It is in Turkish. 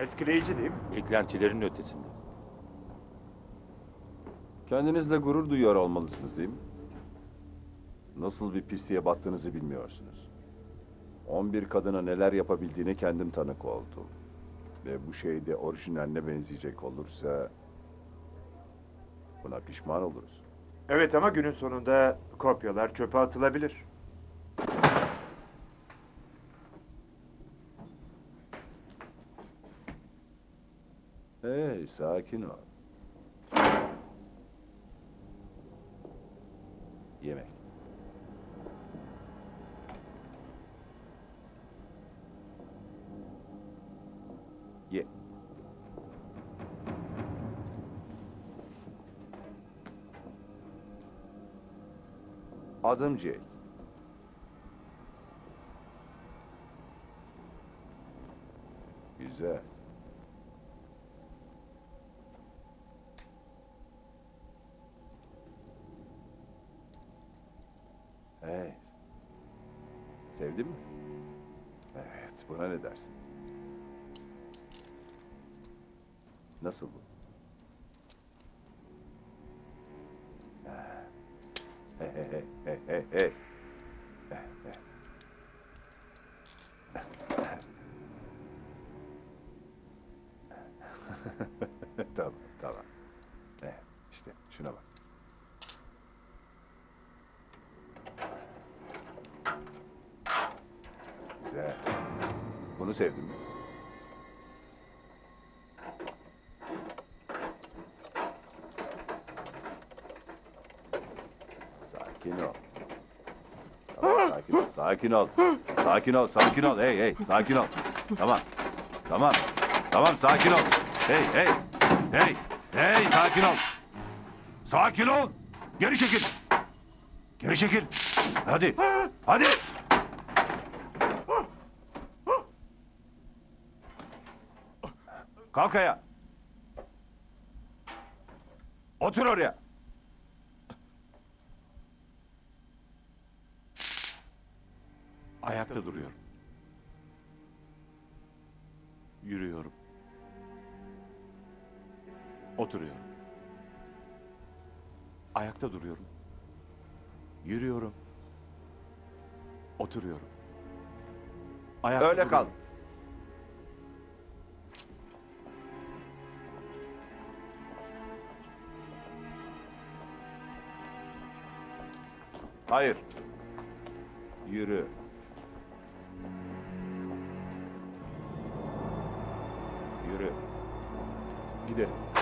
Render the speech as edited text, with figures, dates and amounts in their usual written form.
Etkileyici değil mi? Beklentilerin ötesinde. Kendinizle gurur duyuyor olmalısınız değil mi? Nasıl bir pisliğe battığınızı bilmiyorsunuz. 11 kadına neler yapabildiğine kendim tanık oldum. Ve bu şey de orijinaline benzeyecek olursa buna pişman oluruz. Evet ama günün sonunda kopyalar çöpe atılabilir. Hey, sakin ol. Yemek. Ye. Adım Jake. Güzel. Hey. Sevdin mi? Evet, buna ne dersin? Nasıl bu? Hey, hey, hey, hey, hey, hey. Tamam, tamam. İşte şuna bak. Güzel. Bunu sevdin mi? Sakin ol. Tamam, sakin ol. Sakin ol. Sakin ol, sakin ol. Hey, hey, sakin ol. Tamam. Tamam. Tamam, sakin ol. Hey, hey. Hey, hey, sakin ol. Sakin ol. Geri çekil. Geri çekil. Hadi. Hadi. Kalk ayağa. Otur oraya. Ayakta duruyorum. Yürüyorum. Oturuyorum. Ayakta duruyorum. Yürüyorum. Oturuyorum. Ayakta Öyle kal. duruyorum. Hayır. Yürü. Yürü. Gidelim.